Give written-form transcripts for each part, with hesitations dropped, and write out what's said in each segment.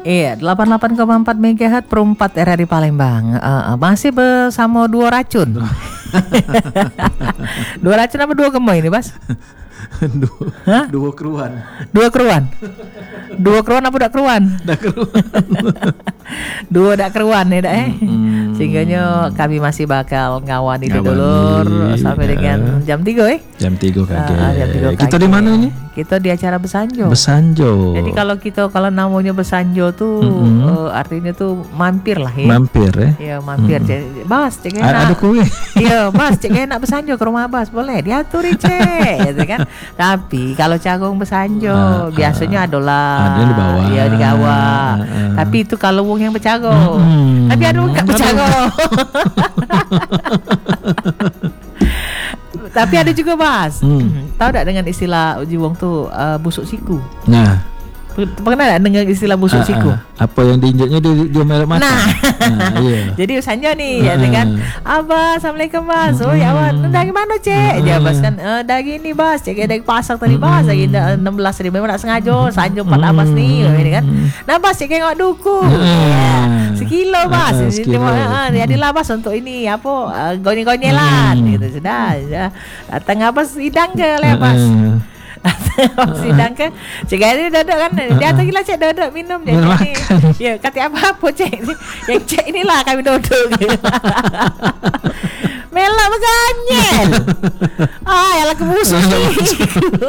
Iya, 88,4 MHz per 4 RRI Palembang. Masih bersama dua racun. Dua racun apa dua gemoy ini, Bas? Dua keruan. Dua keruan. Dua keruan apa dak keruan? Dak keruan. Dua dak keruan ya, dak Sehingganya kami masih bakal ngawani dulur sampai dengan jam 3 Jam 3 kage. Jam 3 Kita di mana ini? Kita di acara Besanjo. Besanjo. Jadi kalau namanya Besanjo tuh artinya tuh mampir lah ya. Mampir ya. Iya, mampir. Bas, cek enak. Ada kue. Iya, Bas, cek enak Besanjo ke rumah Bas, boleh diatur cek, gitu kan. Tapi kalau cagong Besanjo biasanya adalah ada di bawah. Iya, di bawah. Tapi itu kalau wong yang bercagong. Tapi ada wong enggak bercagong. Tapi ada juga Bas. Tahu enggak dengan istilah uji wong tuh busuk siku? Nah, pernah enggak dengar istilah busuk siku? Apa yang diinjaknya dia merah mata. Nah, iya. Jadi Besanjo nih, ya kan. Abah, assalamualaikum Bas. Oh ya Wan, dari mana cek? Dia Bas kan dari ini Bas, cek dari pasar tadi Bas, lagi 16.000 memang nak sengaja Sanjo 4 Abas nih, ini kan. Nah Bas cek tengok duku. Sekilo Bas. Jadi lah Bas untuk ini apa gonyel-gonyelan gitu sudah. Datang Abas hidang ke lepas. Sidang kan cik ini duduk kan dia tu gila cik duduk minum je ni. Ya kata apa cik ni yang cik inilah kami duduk. Melak berganyel. Yalah kebusuk siku.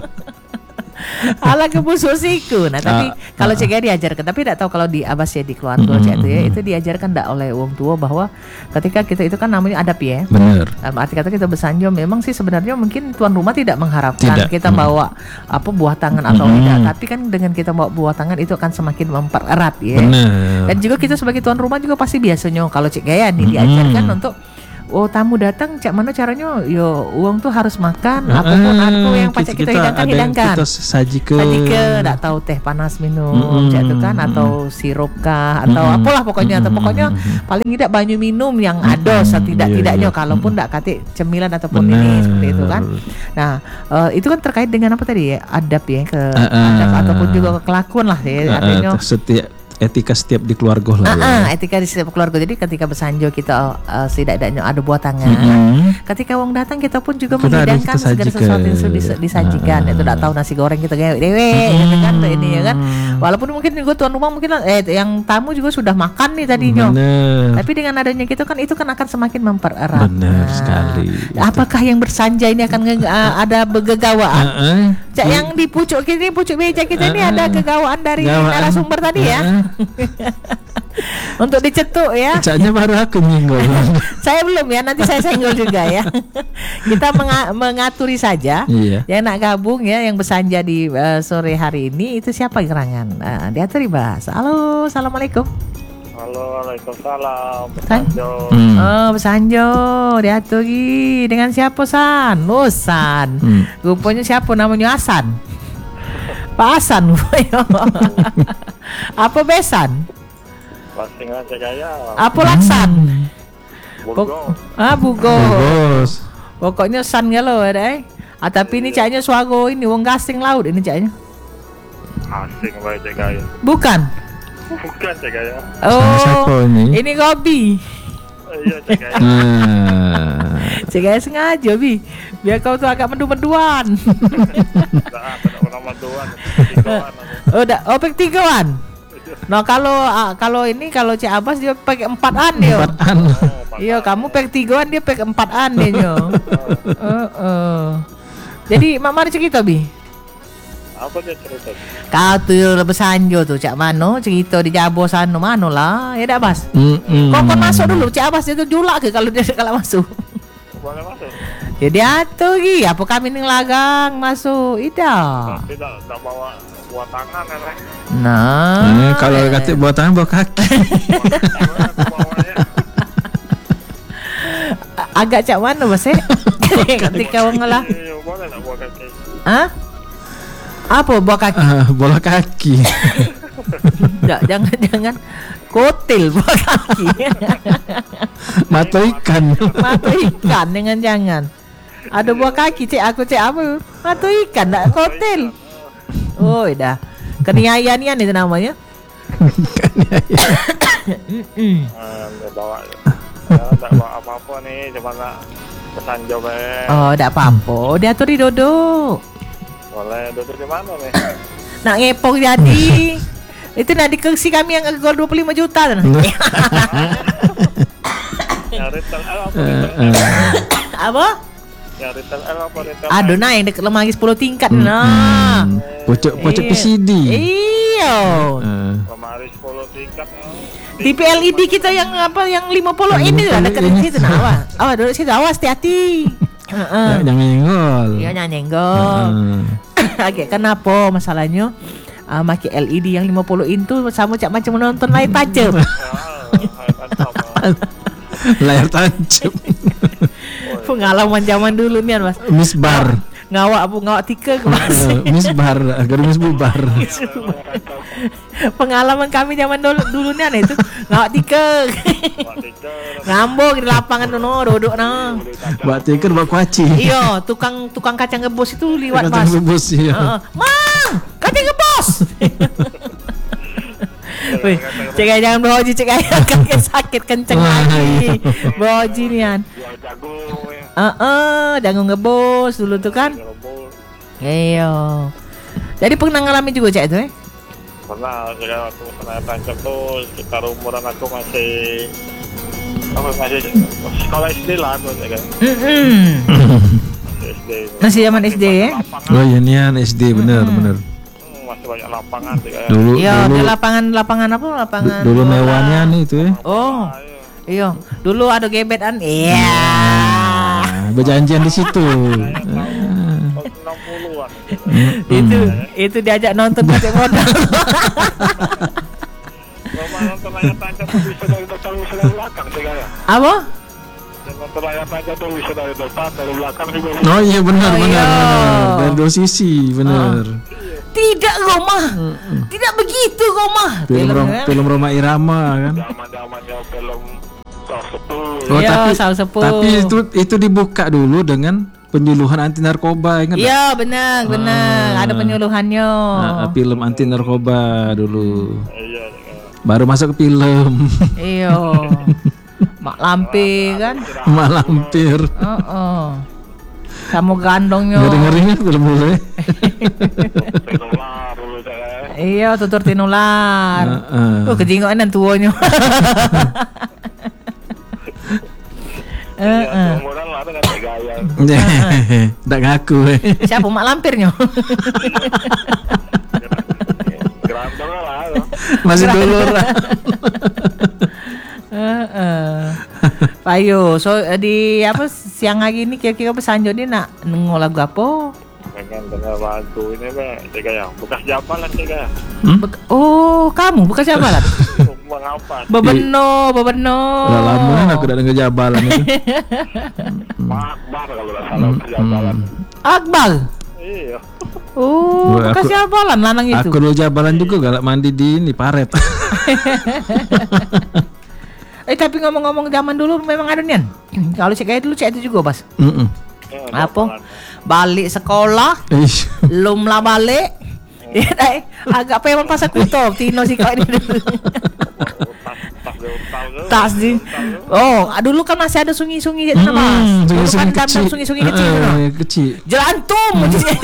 Alah kebusuk siku. Nah tapi kalau cik diajarkan, tapi tidak tahu kalau di Abas ya di keluarga cik itu ya itu diajarkan tidak oleh wong tua bahwa ketika kita itu kan namanya adab ya. Benar. Arti kata kita bersanjo memang sih sebenarnya mungkin tuan rumah tidak mengharapkan kita bawa apa buah tangan atau tidak, tapi kan dengan kita bawa buah tangan itu akan semakin mempererat ya. Benar. Dan juga kita sebagai tuan rumah juga pasti biasanya kalau cik gaya nih diajarkan untuk tamu datang cak mana caranya uang tuh harus makan apapun aku yang pacak kita hidangkan kita saji ke enggak tahu teh panas minum cak itu kan atau sirup kah atau apalah pokoknya atau pokoknya paling tidak banyu minum yang ada setidak-tidaknya kalaupun enggak kate cemilan ataupun ini seperti itu kan. Nah itu kan terkait dengan apa tadi ya adab ya adab ataupun juga kelakuan lah ya artinya etika setiap di keluarga lah ya. Etika di setiap keluarga. Jadi ketika bersanjo kita setidaknya ada buah tangan. Ketika wong datang kita pun juga menghidangkan segala sesuatu yang sudah disajikan. Itu tidak tahu nasi goreng kita gawe dewe gitu kan ini ya kan. Walaupun mungkin juga tuan rumah mungkin yang tamu juga sudah makan nih tadinya. Tapi dengan adanya kita kan itu kan akan semakin mempererat. Benar sekali. Apakah yang bersanja ini akan ada begegawaan? Cak yang di pucuk meja kita ini ada gegawaan dari narasumber tadi ya. Untuk dicetuk ya. Caknya baru aku nyenggol. Saya belum ya, nanti saya senggol juga ya. Kita mengaturi saja. Yang nak gabung ya, yang bersanja di sore hari ini itu siapa gerangan? Diaturi Bas. Halo, assalamualaikum. Halo, waalaikumsalam. Besanjo. Besanjo. Diaturi dengan siapa San? San. Rupanya siapa namanya Hasan. Pak Hasan. Apa besan? Pasing aja gaya. Apa laksan? Bugo. Bugo. Pokoknya san galo ada tapi ini caknya suago ini wong gasing laut ini caknya. Asing bae cak gaya. Bukan cak gaya. Siapa ini? Ini Gobi. Iya cak gaya. Cak gaya sengaja Bi. Biar kau tuh agak mendu-menduan. Pek 3-an. Nah kalau Cik Abbas dia pakai 4-an dia. 4-an. Iya, kamu pek 3-an dia pek 4-an dia. Jadi Mak mari cerita Bi. Apa dia cerita? Kau tuh bersanjo tuh Cak Mano cerita di Jabo sana mano lah. Ya dak Bas. Kau masuk dulu Cik Abbas itu julak ke kalau dia kalau masuk. Boleh masuk. Jadi atuh gi, apa kami ning lagang masuk ida. Tidak bawa buah tangan kan. Nah, kalau kata buah tangan bawa kaki. Agak cak mana Mas ketika wong ngolah. Boleh enggak buah kaki? Hah? Apa buah kaki? Bola kaki. Jangan kotil buah kaki. Mata ikan dengan jangan. Ada buah kaki aku apa? Mata ikan enggak kotil. Oh, dah. Keniayanian itu namanya. Dia bawa. Ya, tak bawa apa-apa nih, cuma nak pesan job aja. Oh, enggak apa-apa. Diatur di duduk. Boleh duduk di mana nih? Nak ngepong jadi. Itu nanti kengsi kami yang gol 25 juta. Ya retail L apa? Apa? Ya retail L apa retail? Aduh, nah yang dekat lemari 10 tingkat. Nah. Pocok PCD. Iya. Lemari 10 tingkat. TV LED kita yang apa yang 50 ini lah dekat ini. situ nah. Awas duduk situ, awas hati-hati. Jangan nyenggol. Iya jangan nyenggol. Oke, kenapa masalahnya? Maki LED yang 50 itu sama cak macam menonton layar tancap. Layar tancap. Pengalaman zaman dulu nih Mas. Miss Bar. Ngawak tika ke Mas. Miss Bar, agar Miss Bubar. Pengalaman kami zaman dulu nih itu ngawak tika. Ngambok di lapangan tuh duduk nah. Mbak Tiker, Mbak Kuaci. Iya, tukang kacang ngebos itu liwat Kacang Mas. rebus, iya. Mang, kacang ngebos. Wih, cek aja jangan boji, cek aja kakek sakit kenceng lagi. Boji nian. Jagung ngebos dulu tuh kan. Iya. Jadi pernah ngalamin juga cek itu Pernah, jika waktu kena tancap tuh sekitar umuran aku masih sekolah SD lah aku kan. SD. Masih zaman SD ya? Oh iya nian SD bener. Masih banyak lapangan sih kayak. Dulu Iya, di lapangan apa? Lapangan. dulu mewahnya nih itu ya. Oh. Iya, dulu ada gebetan. Iya. Berjanjian di situ. 60-an. Itu diajak nonton pakai modal. Kalau nonton layar tancap tuh bisa dari depan bisa dari belakang sih kayak. Apa? Nonton layar tancap tuh bisa dari depan dari belakang juga. Oh iya benar. iya. Dari dua sisi benar. Tidak Roma. Tidak begitu Roma. Film Roma Irama kan. Zaman-zamannya film Saus Sepuh. Oh, Iya, Saus Sepuh. tapi itu dibuka dulu dengan penyuluhan anti narkoba ingat nggak? Iya, benar. Ada penyuluhannya. Film anti narkoba dulu. Iya. Baru masuk ke film. Iya. Mak Lampi kan. Mak Lampir. Kamu gandongnya. Ngeri kan film dulu ya. Tinular dulu saya. Iya, tutur tinular. Kejingoan tuanya. Iya, umuran lah dengan gaya. Nggak ngaku. Siapa Mak Lampirnya? Gerantong lah. Masih dulu. Payo, so di apa siang hari ini kira-kira pesan Jody nak nengok lagu apa? Pengen dengar lagu ini cek ya bekas jabalan cek ya. Oh, kamu bekas jabalan? Mengapa? Bebeno. Udah lama kan aku udah denger jabalan itu. Akbar kalau nggak salah bekas jabalan. Akbar. Iya. Oh, Wah, bekas aku- jabalan lanang itu. Aku dulu jabalan juga galak mandi di ini paret. Tapi ngomong-ngomong zaman dulu memang ada nian. Kalau cek kayak dulu cek itu juga, Bas. Apa? Balik sekolah, Ish. lum lah balik. Ya, agak pengen pasar kutub Tino sih kau ini dulu. Tas di. Oh, dulu kan masih ada sungai-sungai itu Mas. Dulu kan ada sungai-sungai kecil. Kecil. Jelantum.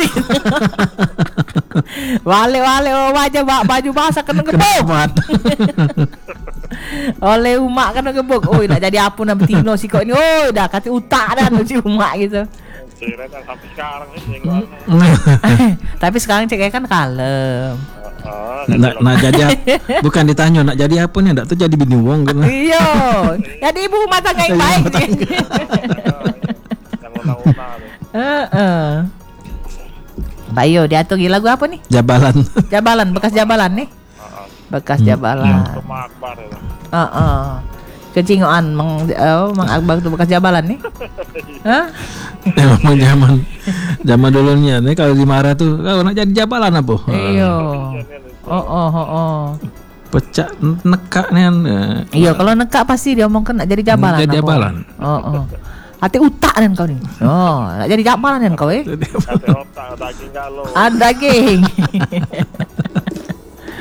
Wale oh baju basah kena gebok. Oleh umak kena gebok. Oh, nak jadi apa nak Tino sih kau ini. Oh, dah kata utak dah si umak gitu. Ciret sampai sekarang sih. Tapi sekarang cek kan kalem. Nak jadi bukan ditanya nak jadi apa nih? Ndak tuh jadi bini wong kan. Iya. Jadi ibu rumah tangga yang baik. Yang una-una. Bayo diatur lagu apa nih? Jabalan. Jabalan, bekas jabalan nih. Bekas jabalan. Rumah Akbar itu. Kecingoan Mang Akbar tuh bekas jabalan nih. Hah? Emang zaman dulunya nih kalau dimarah tuh kau nak jadi jabalan apa? Iya. Oh. Pecah nekak nih. Iya, kalau nekak pasti dia omong nak jadi jabalan. Jadi apa? jabalan. Oh. Hati utak kan kau nih. Oh, nak jadi jabalan kan kau Kata otak daging galau. Ada daging.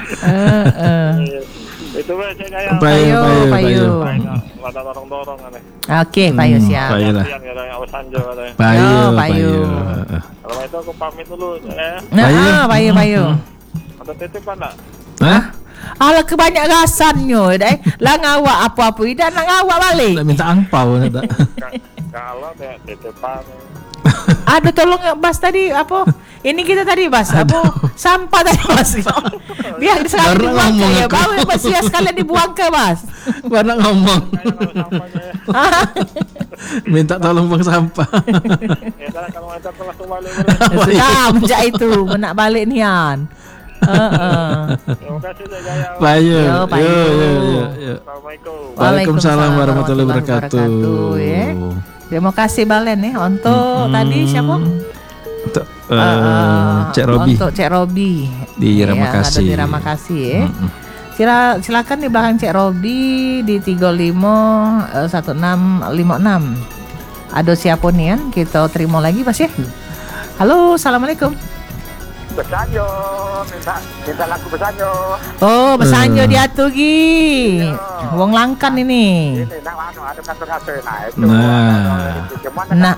Itu aja kayak Payu. Payu. ada dorong-dorong aneh. Oke, Payu siap. Payu lah. Kasihan kadang awas Sanjo katanya. Payu. Payu. Kalau itu aku pamit dulu ya. Payu. Ada titipan enggak? Hah? Alah kebanyak rasannya deh. Lah ngawak apa-apa ida nak ngawak balik. Tak minta angpau tak. Kalau ada titipan Aduh tolong Bas tadi apa? Ini kita tadi Bas apa? Sampah tadi Bas. Biar sekali Baru dibuang ngomong ke ya. aku. Bawa bersih sekalian dibuang ke Bas. Mana ngomong kayak kalau sampahnya. minta tolong buang sampah. Ya kalau ada langsung balik. Sudah sejak itu menak balik nian. Terima kasih Jaya. Payu. Yo, Payu. Yo. Assalamualaikum. Waalaikumsalam warahmatullahi wabarakatuh. Ya. Terima kasih Balen nih untuk tadi siapa? Untuk Cek Robi Untuk Cek Robi di Ya, Ramakasih. ada di Ramakasih ya. Silakan di belakang Cek Robi di 35 1656. Ada siapa nih kan? Kita terima lagi Mas ya. Halo, assalamualaikum. Besanjo, minta lagu Besanjo. Oh, besanjo diatur gi. Wong Langkan ini. Ini ada kantor-kantor itu. Nah.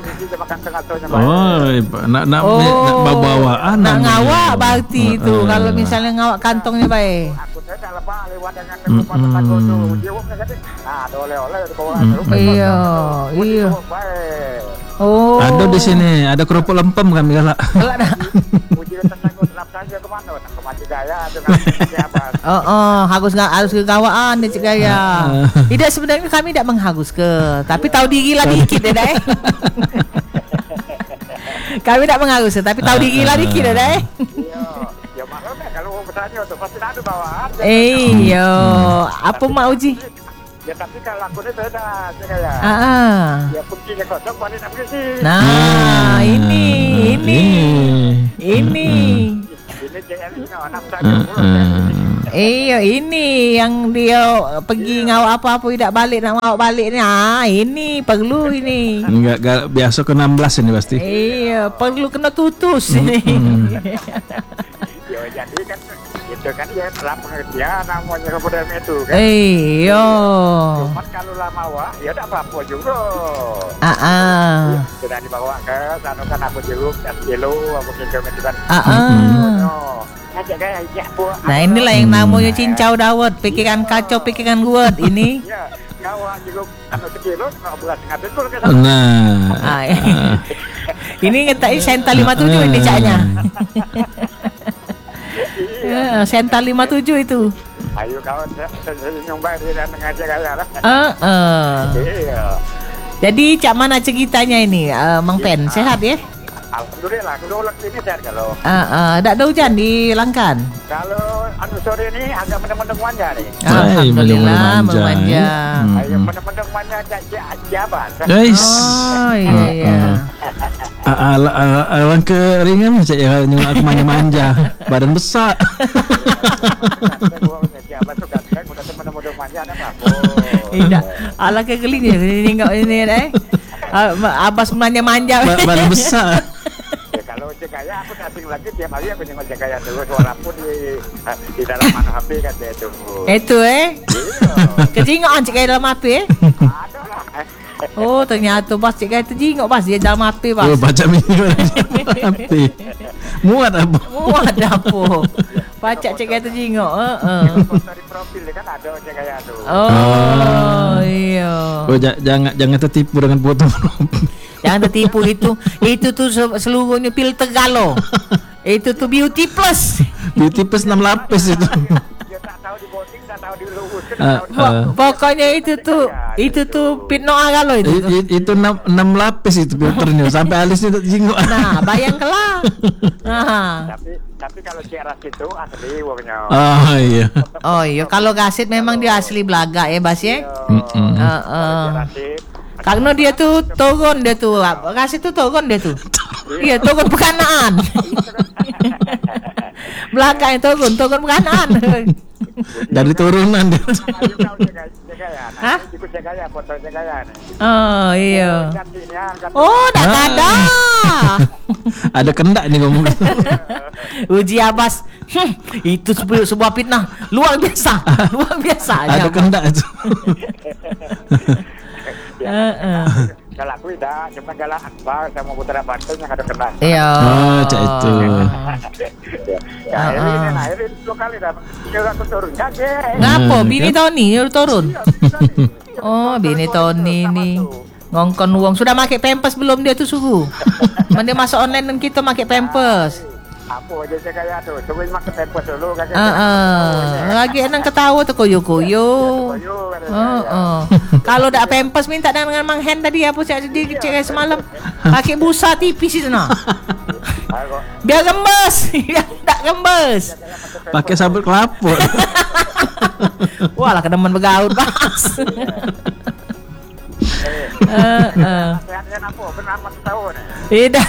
Nak bawaan. Nak ngawak berarti itu. Kalau misalnya ngawak kantongnya baik. Aku tidak lepas lewat dengan tempat itu. Dia wong kata, nah, oleh-oleh itu kawan. Iya. Oh. Ada di sini, ada kerupuk lempem kami galak. Uji tentang gelap saja kemana? Ke Mati Jaya dengan siapa? Harus ke gawaan dia Cik Gaya. Tidak sebenarnya kami tidak menghagus ke, tapi tahu diri lah dikit ya deh. Kami tidak menghagus tapi tahu diri lah dikit ya deh. Iya, ya maklum ya kalau Besanjo itu pasti ada bawaan. Iya, apa mau Uji? Ya tapi kalau aku itu ada saya. Ya kuncinya kosong, paling nak bersih. Nah, ini. Ini JL ini anak saya. Iya ini yang dia pergi ngawak apa-apa tidak balik nak ngawak balik ni. Ini perlu ini. Enggak biasa ke 16 ini pasti. Iya, perlu kena tutus ini. Ya jadi kan itu kan ya dalam pengertian namanya kebudayaan itu kan. Iya. Cuma kalau lama wah ya tidak apa-apa juga. Sudah dibawa ke sana kan aku jeruk dan kilo aku kilometer kan. Nah inilah yang namanya cincau dawet, pikiran kacau, pikiran guat ini. Ya, ngawak jeruk anu sekilo, nak belas ngatur ke sana. Nah. Ini ngetai senta 57 ini caknya. Senta 57 itu. Ayo kawan, nyumbang di dan ngajak kaya lah. Iya. Jadi cak mana ceritanya ini, Mang Pen sehat ya? Alhamdulillah, kalau ini sehat kalau. Tak ada hujan di Langkan. Kalau anu sore ini agak mendeng-mendeng manja nih. Alhamdulillah manja. Ayo mendeng-mendeng manja jabat. Guys. Oh iya. Alang keringan saya ya nyung aku manja-manja, badan besar. Jabat tuh kan udah mendeng-mendeng manja ada apa? Tidak, ala kegeling ya ini enggak ini deh. Abas manja-manja. Badan besar. Ya kalau Jekaya aku asing lagi tiap hari aku nengok Jekaya dulu suara pun di dalam mana HP kan dia itu. Itu kejingokan Cik Gaya dalam HP. Ada lah. Oh ternyata Bas Cik Gaya terjingok Bas dia dalam HP Bas. Oh baca minggu HP. Muat apa? Muat apa? Baca Cik Gaya terjingok. Foto di profil kan ada Jekaya tuh. Oh iya. Oh jangan tertipu dengan foto. Jangan tertipu itu tuh seluruhnya filter galo. Itu tuh beauty plus. Beauty plus 6 lapis itu. Dia tak tahu di bonding, tak tahu di luruskan. Pokoknya itu tuh Pino galo itu. Itu 6 lapis itu filternya sampai alisnya terjingok. Nah, bayangkanlah. Nah. Tapi kalau CRS itu asli wongnya. Oh iya. Oh iya, kalau gasit memang dia asli Belaga ya Bas ya. Karena dia tuh turun dia tuh, gasit tuh turun dia tuh. Iya turun bukanaan. Belaga yang turun bukanaan. Dari turunan dia. Jagaya. Hah? Nah, ikut Jagaya, foto Jagaya nih. Oh iya. Gantinya, ganti. Oh, dah ada. Ada kendak nih ngomong. Uji Abbas. Itu sebuah fitnah luar biasa. Luar biasa. Ada kendak itu. Kalau aku tidak, cuma jalan Akbar sama Putra Bantung yang ada kena. Iya. Oh, cak itu. Ya, ini dua kali dah. Dia aku turun kaget. Ngapa? Bini Tony udah turun. Iya, Oh, bini Tony nih. Ngongkon uang. Sudah pakai pampers belum dia tuh suhu? Dia masuk online dan kita pakai pampers. Apa aja saya kayak tuh, tungguin makan tempat dulu kan. Lagi enang ketawa tuh koyo-koyo. Kalau dak pampers minta dengan Mang Hen tadi apa cak di cek semalam. Pakai busa tipis itu nah. Biar gembes, biar tak gembes. Pakai sabut kelapa. Walah kedemen begaul pas. Sehat-sehat apa? Benar masih tahu nih. Tidak.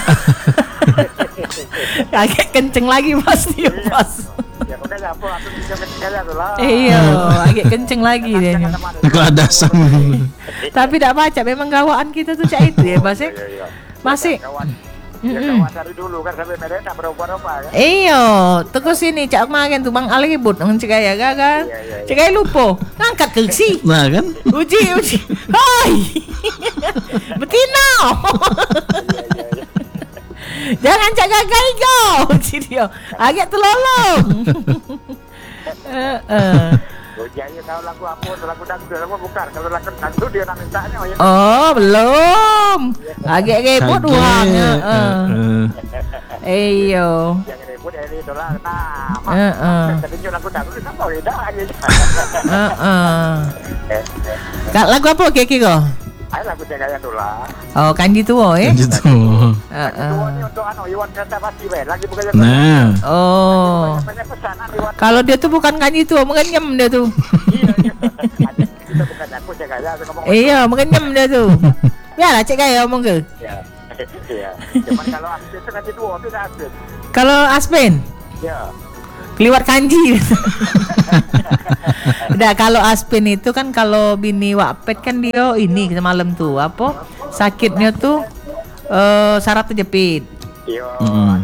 Agak kenceng lagi pasti pas. Ya makanya apa? Aku bisa kayak tuh lah. Iya, agak kenceng lagi dia. Keladasan. Tapi tidak baca, memang gawaan kita tuh cak itu ya, Bas ya. Masih. Kawan dari dulu kan sampai mereka tak berubah-ubah kan. Iyo, terus ini cak kemarin tuh Bang Ali ribut dengan cek ya kan? Cek ya lupa, ngangkat kursi. Nah kan? Uji. Hai. Betina. Jangan cak gagai kau. Uji dia. Agak terlolong. Jaya tahu lagu apa, lagu dangdut, lagu bukan. Kalau lagu dangdut dia nak mintanya. Oh, belum. Agak ribut uangnya. Iyo. Jangan ribut ini itulah. Nah, tadi lagu dangdut sama beda aja. Kak lagu apa kira-kira? Ayo lagu Jagaya tuh lah. Oh, kanji tua Gitu. Dua ini untuk Iwan Kereta Pasti lagi bukan yang Nah. Oh. banyak pesanan Iwan. Kalau dia tuh bukan kanji tua, mengenyam dia tuh. Kita bukan aku Jagaya aku ngomong. Iya, mengenyam dia tuh. Biarlah cek gaya ngomong ke. Ya. Iya. Cuman kalau aku itu nanti dua itu dah habis. Kalau Aspen, Ya. keliwat kanji. Udah kalau Aspen itu kan kalau bini Wapet kan dia ini semalam tuh apa sakitnya tuh saraf terjepit. Iya.